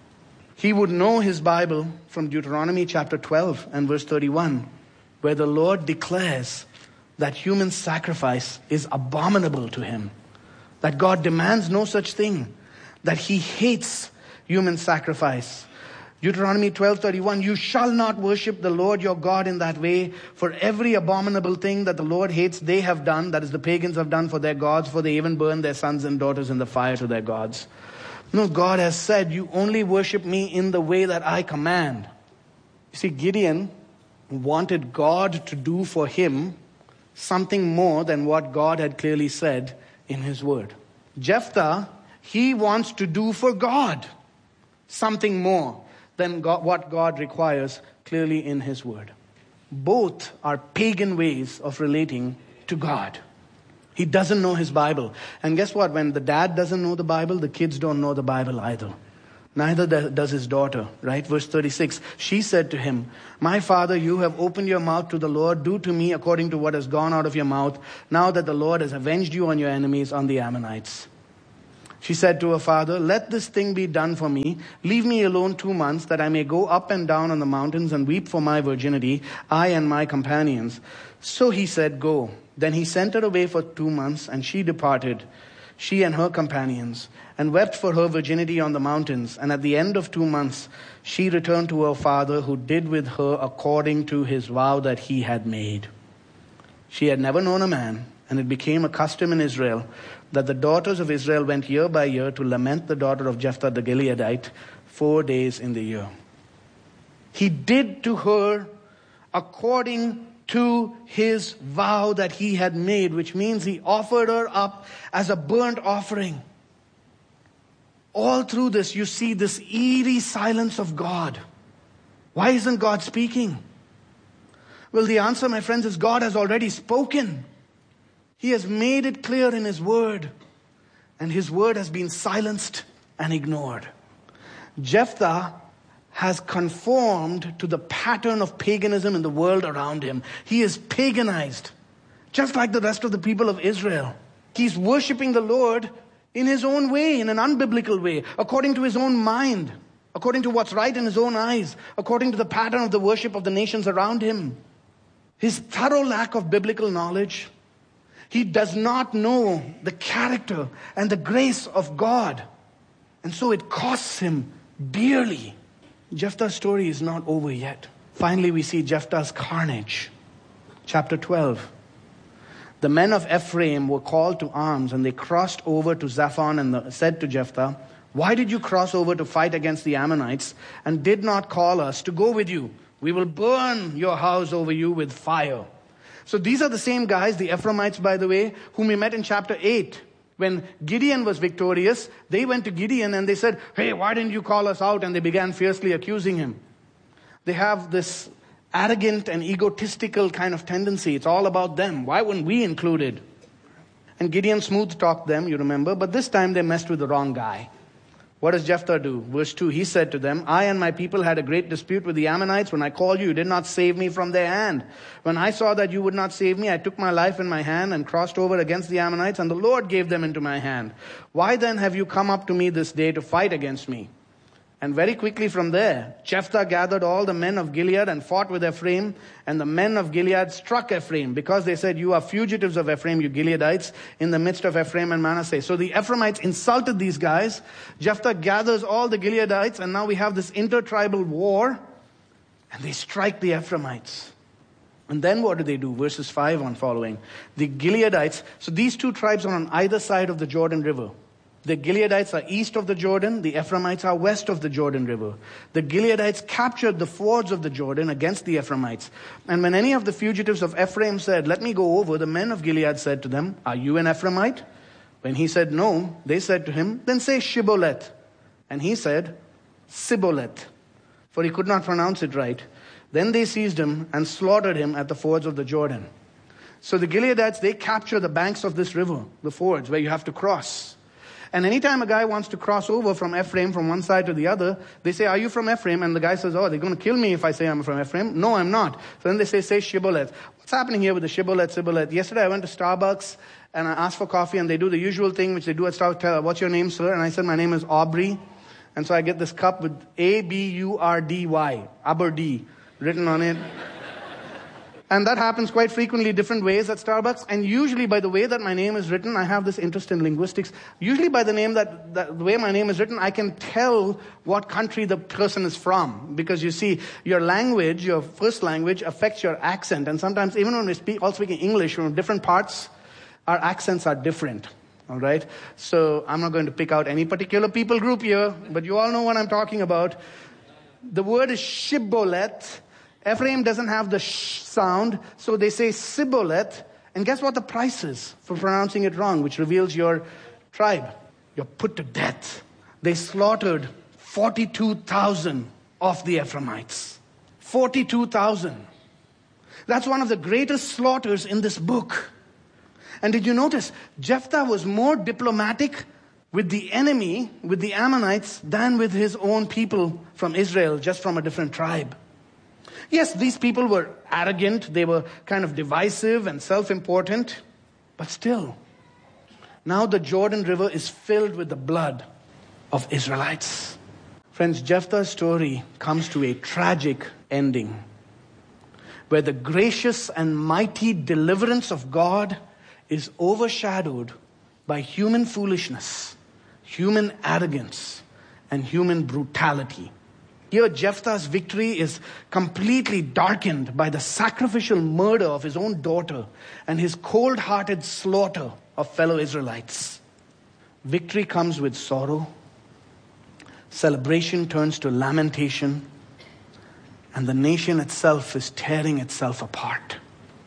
He would know his Bible from Deuteronomy chapter twelve and verse thirty-one, where the Lord declares that human sacrifice is abominable to him. That God demands no such thing. That he hates human sacrifice. Deuteronomy twelve thirty-one, you shall not worship the Lord your God in that way, for every abominable thing that the Lord hates they have done, that is the pagans have done for their gods, for they even burn their sons and daughters in the fire to their gods. No, God has said, you only worship me in the way that I command. You see, Gideon wanted God to do for him something more than what God had clearly said in his word. Jephthah, he wants to do for God something more than God, what God requires clearly in his word. Both are pagan ways of relating to God. He doesn't know his Bible. And guess what? When the dad doesn't know the Bible, the kids don't know the Bible either. Neither does his daughter, right? Verse thirty-six, she said to him, my father, you have opened your mouth to the Lord. Do to me according to what has gone out of your mouth, now that the Lord has avenged you on your enemies, on the Ammonites. She said to her father, let this thing be done for me. Leave me alone two months that I may go up and down on the mountains and weep for my virginity, I and my companions. So he said, go. Then he sent her away for two months and she departed, she and her companions, and wept for her virginity on the mountains. And at the end of two months, she returned to her father, who did with her according to his vow that he had made. She had never known a man, and it became a custom in Israel that the daughters of Israel went year by year to lament the daughter of Jephthah the Gileadite four days in the year. He did to her according to his vow that he had made, which means he offered her up as a burnt offering. All through this, you see this eerie silence of God. Why isn't God speaking? Well, the answer, my friends, is God has already spoken. He has made it clear in his word, and his word has been silenced and ignored. Jephthah has conformed to the pattern of paganism in the world around him. He is paganized, just like the rest of the people of Israel. He's worshiping the Lord in his own way, in an unbiblical way, according to his own mind, according to what's right in his own eyes, according to the pattern of the worship of the nations around him. His thorough lack of biblical knowledge. He does not know the character and the grace of God. And so it costs him dearly. Jephthah's story is not over yet. Finally, we see Jephthah's carnage. Chapter twelve. The men of Ephraim were called to arms, and they crossed over to Zaphon and the, said to Jephthah, why did you cross over to fight against the Ammonites and did not call us to go with you? We will burn your house over you with fire. So these are the same guys, the Ephraimites, by the way, whom we met in chapter eight. When Gideon was victorious, they went to Gideon and they said, hey, why didn't you call us out? And they began fiercely accusing him. They have this arrogant and egotistical kind of tendency. It's all about them. Why weren't we included? And Gideon smooth-talked them, you remember, but this time they messed with the wrong guy. What does Jephthah do? Verse two, he said to them, I and my people had a great dispute with the Ammonites. When I called you, you did not save me from their hand. When I saw that you would not save me, I took my life in my hand and crossed over against the Ammonites, and the Lord gave them into my hand. Why then have you come up to me this day to fight against me? And very quickly from there, Jephthah gathered all the men of Gilead and fought with Ephraim. And the men of Gilead struck Ephraim, because they said, you are fugitives of Ephraim, you Gileadites, in the midst of Ephraim and Manasseh. So the Ephraimites insulted these guys. Jephthah gathers all the Gileadites, and now we have this intertribal war. And they strike the Ephraimites. And then what do they do? Verses five on following. The Gileadites, so these two tribes are on either side of the Jordan River. The Gileadites are east of the Jordan. The Ephraimites are west of the Jordan River. The Gileadites captured the fords of the Jordan against the Ephraimites. And when any of the fugitives of Ephraim said, let me go over, the men of Gilead said to them, are you an Ephraimite? When he said no, they said to him, then say Shibboleth. And he said, Sibboleth, for he could not pronounce it right. Then they seized him and slaughtered him at the fords of the Jordan. So the Gileadites, they capture the banks of this river, the fords where you have to cross. And anytime a guy wants to cross over from Ephraim from one side to the other, they say, are you from Ephraim? And the guy says, oh, they're going to kill me if I say I'm from Ephraim. No, I'm not. So then they say, say Shibboleth. What's happening here with the Shibboleth, Sibboleth? Yesterday I went to Starbucks and I asked for coffee, and they do the usual thing which they do at Starbucks. Tell, what's your name, sir? And I said, my name is Aubrey. And so I get this cup with A B U R D Y, Aberdy, written on it. And that happens quite frequently different ways at Starbucks. And usually by the way that my name is written, I have this interest in linguistics. Usually by the name that, that the way my name is written, I can tell what country the person is from. Because you see, your language, your first language affects your accent. And sometimes even when we speak, all speaking English from different parts, our accents are different. All right? So I'm not going to pick out any particular people group here, but you all know what I'm talking about. The word is Shibboleth. Ephraim doesn't have the sh sound, so they say Sibboleth. And guess what the price is for pronouncing it wrong, which reveals your tribe? You're put to death. They slaughtered forty-two thousand of the Ephraimites. forty-two thousand. That's one of the greatest slaughters in this book. And did you notice, Jephthah was more diplomatic with the enemy, with the Ammonites, than with his own people from Israel, just from a different tribe. Yes, these people were arrogant, they were kind of divisive and self-important, but still, now the Jordan River is filled with the blood of Israelites. Friends, Jephthah's story comes to a tragic ending, where the gracious and mighty deliverance of God is overshadowed by human foolishness, human arrogance, and human brutality. Here, Jephthah's victory is completely darkened by the sacrificial murder of his own daughter and his cold-hearted slaughter of fellow Israelites. Victory comes with sorrow. Celebration turns to lamentation. And the nation itself is tearing itself apart.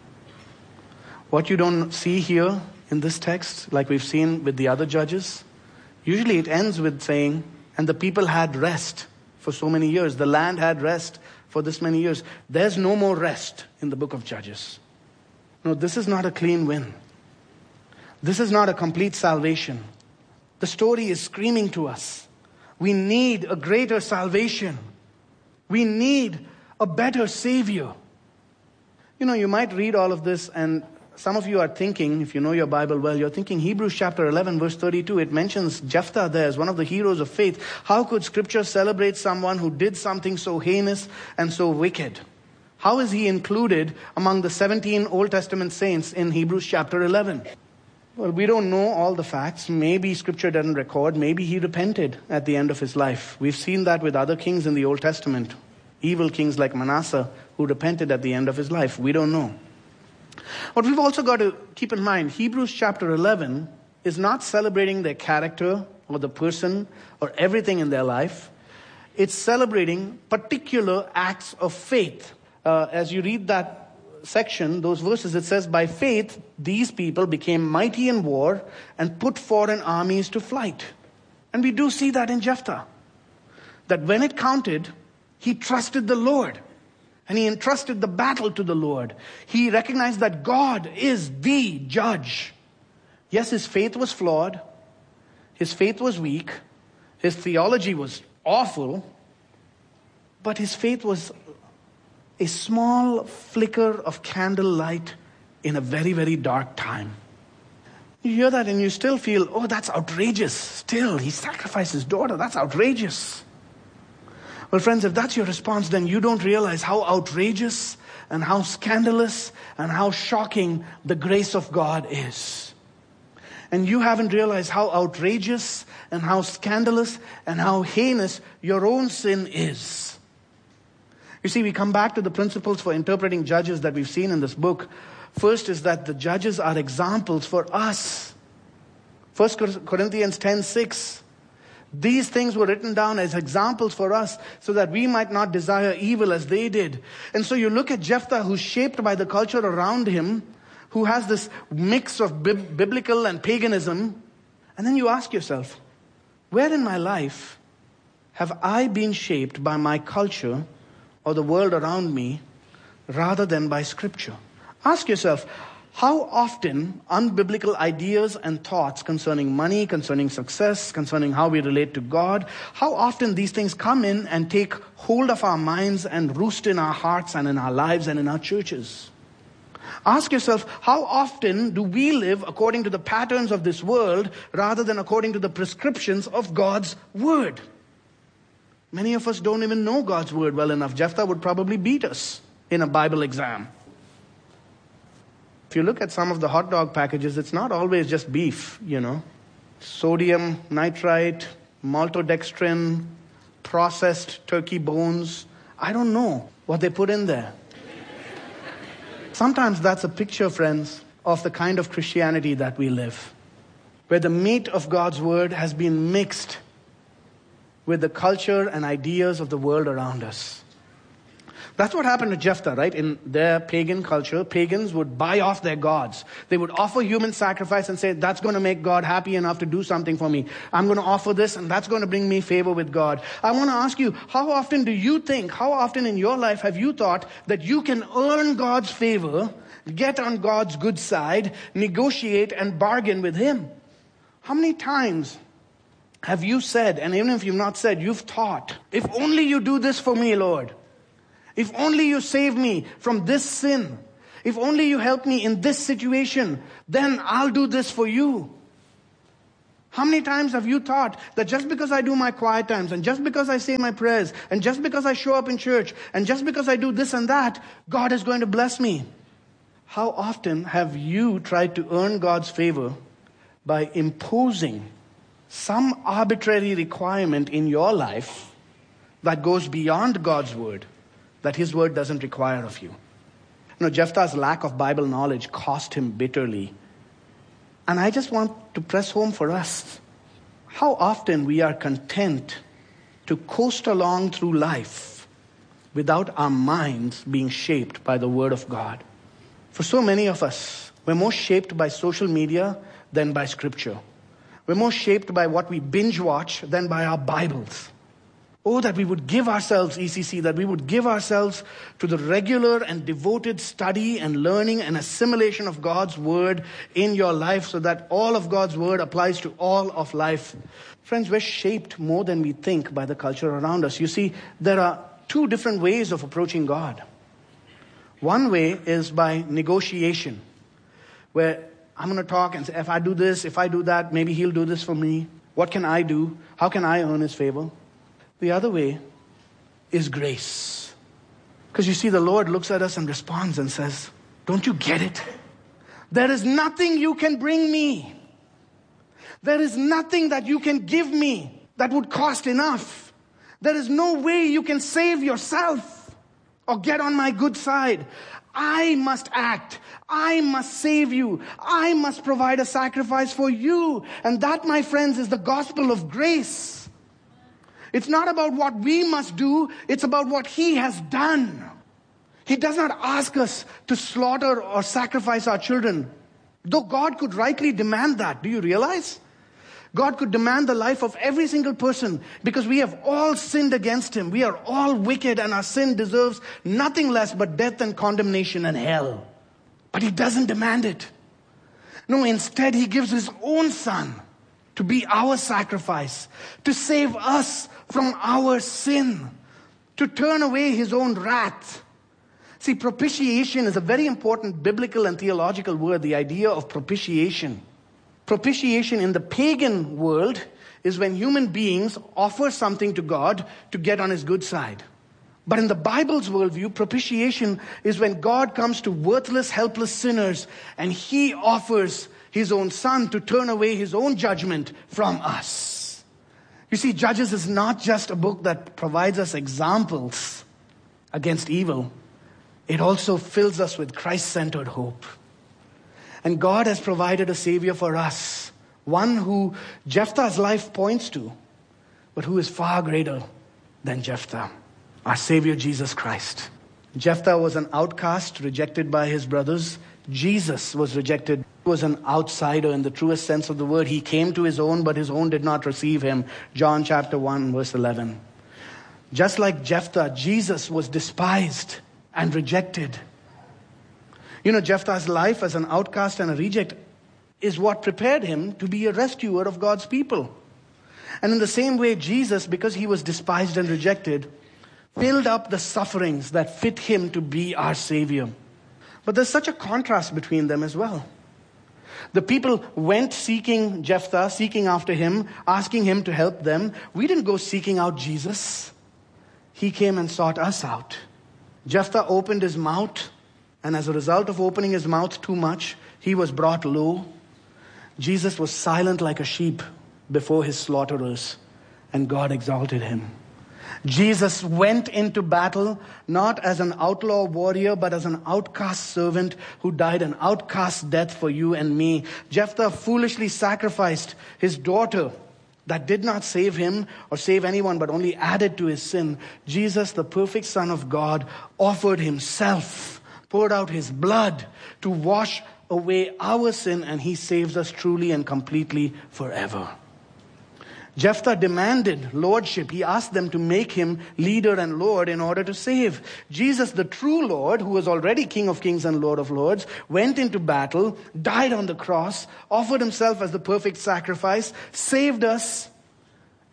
What you don't see here in this text, like we've seen with the other judges, usually it ends with saying, and the people had rest for so many years. The land had rest for this many years. There's no more rest in the book of Judges. No, this is not a clean win. This is not a complete salvation. The story is screaming to us. We need a greater salvation. We need a better Savior. You know, you might read all of this and some of you are thinking, if you know your Bible well, you're thinking Hebrews chapter eleven verse thirty-two, it mentions Jephthah there as one of the heroes of faith. How could Scripture celebrate someone who did something so heinous and so wicked? How is he included among the seventeen Old Testament saints in Hebrews chapter eleven? Well, we don't know all the facts. Maybe Scripture doesn't record. Maybe he repented at the end of his life. We've seen that with other kings in the Old Testament. Evil kings like Manasseh who repented at the end of his life. We don't know. But we've also got to keep in mind, Hebrews chapter eleven is not celebrating their character or the person or everything in their life. It's celebrating particular acts of faith. Uh, as you read that section, those verses, it says, by faith, these people became mighty in war and put foreign armies to flight. And we do see that in Jephthah. That when it counted, he trusted the Lord. And he entrusted the battle to the Lord. He recognized that God is the judge. Yes, his faith was flawed. His faith was weak. His theology was awful. But his faith was a small flicker of candlelight in a very, very dark time. You hear that and you still feel, oh, that's outrageous. Still, he sacrificed his daughter. That's outrageous. Well, friends, if that's your response, then you don't realize how outrageous and how scandalous and how shocking the grace of God is. And you haven't realized how outrageous and how scandalous and how heinous your own sin is. You see, we come back to the principles for interpreting Judges that we've seen in this book. First is that the Judges are examples for us. First Corinthians ten six. These things were written down as examples for us so that we might not desire evil as they did. And so you look at Jephthah, who's shaped by the culture around him, who has this mix of bib- biblical and paganism. And then you ask yourself, where in my life have I been shaped by my culture or the world around me rather than by Scripture? Ask yourself, how often unbiblical ideas and thoughts concerning money, concerning success, concerning how we relate to God, how often these things come in and take hold of our minds and roost in our hearts and in our lives and in our churches? Ask yourself, how often do we live according to the patterns of this world rather than according to the prescriptions of God's Word? Many of us don't even know God's Word well enough. Jephthah would probably beat us in a Bible exam. If you look at some of the hot dog packages, it's not always just beef, you know. Sodium nitrite, maltodextrin, processed turkey bones. I don't know what they put in there. Sometimes that's a picture, friends, of the kind of Christianity that we live, where the meat of God's Word has been mixed with the culture and ideas of the world around us. That's what happened to Jephthah, right? In their pagan culture, pagans would buy off their gods. They would offer human sacrifice and say, that's going to make God happy enough to do something for me. I'm going to offer this and that's going to bring me favor with God. I want to ask you, how often do you think, how often in your life have you thought that you can earn God's favor, get on God's good side, negotiate and bargain with Him? How many times have you said, and even if you've not said, you've thought, if only you do this for me, Lord. If only you save me from this sin. If only you help me in this situation, then I'll do this for you. How many times have you thought that just because I do my quiet times, and just because I say my prayers, and just because I show up in church, and just because I do this and that, God is going to bless me? How often have you tried to earn God's favor by imposing some arbitrary requirement in your life that goes beyond God's word, that his word doesn't require of you? You know, Jephthah's lack of Bible knowledge cost him bitterly. And I just want to press home for us how often we are content to coast along through life without our minds being shaped by the word of God. For so many of us, we're more shaped by social media than by scripture. We're more shaped by what we binge watch than by our Bibles. Oh, that we would give ourselves, E C C, that we would give ourselves to the regular and devoted study and learning and assimilation of God's word in your life so that all of God's word applies to all of life. Friends, we're shaped more than we think by the culture around us. You see, there are two different ways of approaching God. One way is by negotiation, where I'm going to talk and say, if I do this, if I do that, maybe he'll do this for me. What can I do? How can I earn his favor? The other way is grace. Because you see, the Lord looks at us and responds and says, don't you get it? There is nothing you can bring me. There is nothing that you can give me that would cost enough. There is no way you can save yourself or get on my good side. I must act. I must save you. I must provide a sacrifice for you. And that, my friends, is the gospel of grace. It's not about what we must do. It's about what he has done. He does not ask us to slaughter or sacrifice our children. Though God could rightly demand that. Do you realize? God could demand the life of every single person because we have all sinned against him. We are all wicked and our sin deserves nothing less but death and condemnation and hell. But he doesn't demand it. No, instead he gives his own son to be our sacrifice, to save us from our sin, to turn away his own wrath. See, propitiation is a very important biblical and theological word, the idea of propitiation. Propitiation in the pagan world is when human beings offer something to God to get on his good side. But in the Bible's worldview, propitiation is when God comes to worthless, helpless sinners and he offers his own son to turn away his own judgment from us. You see, Judges is not just a book that provides us examples against evil. It also fills us with Christ-centered hope. And God has provided a Savior for us, one who Jephthah's life points to, but who is far greater than Jephthah, our Savior Jesus Christ. Jephthah was an outcast, rejected by his brothers. Jesus was rejected, was an outsider in the truest sense of the word. He came to his own, but his own did not receive him. John chapter one, verse eleven. Just like Jephthah, Jesus was despised and rejected. You know, Jephthah's life as an outcast and a reject is what prepared him to be a rescuer of God's people. And in the same way, Jesus, because he was despised and rejected, filled up the sufferings that fit him to be our Savior. But there's such a contrast between them as well. The people went seeking Jephthah, seeking after him, asking him to help them. We didn't go seeking out Jesus. He came and sought us out. Jephthah opened his mouth, and as a result of opening his mouth too much, he was brought low. Jesus was silent like a sheep before his slaughterers, and God exalted him. Jesus went into battle not as an outlaw warrior, but as an outcast servant who died an outcast death for you and me. Jephthah foolishly sacrificed his daughter that did not save him or save anyone, but only added to his sin. Jesus, the perfect Son of God, offered himself, poured out his blood to wash away our sin, and he saves us truly and completely forever. Jephthah demanded lordship. He asked them to make him leader and Lord in order to save. Jesus, the true Lord, who was already King of Kings and Lord of Lords, went into battle, died on the cross, offered himself as the perfect sacrifice, saved us,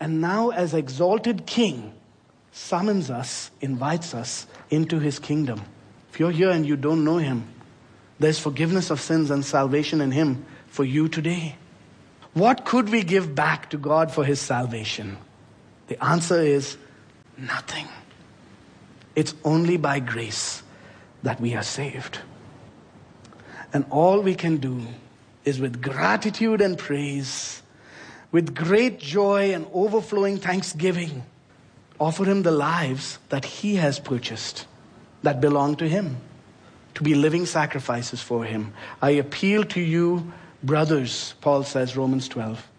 and now as exalted King, summons us, invites us into his kingdom. If you're here and you don't know him, there's forgiveness of sins and salvation in him for you today. What could we give back to God for his salvation? The answer is nothing. It's only by grace that we are saved. And all we can do is with gratitude and praise, with great joy and overflowing thanksgiving, offer him the lives that he has purchased, that belong to him, to be living sacrifices for him. I appeal to you, brothers, Paul says, Romans twelve.